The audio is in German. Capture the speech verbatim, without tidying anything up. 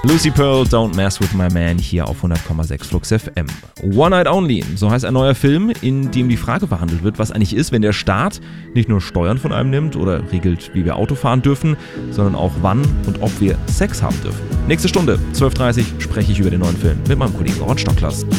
Lucy Pearl, Don't Mess With My Man, hier auf hundert Komma sechs Flux F M. One Night Only, so heißt ein neuer Film, in dem die Frage behandelt wird, was eigentlich ist, wenn der Staat nicht nur Steuern von einem nimmt oder regelt, wie wir Auto fahren dürfen, sondern auch wann und ob wir Sex haben dürfen. Nächste Stunde, zwölf Uhr dreißig, spreche ich über den neuen Film mit meinem Kollegen Ron Stocklers.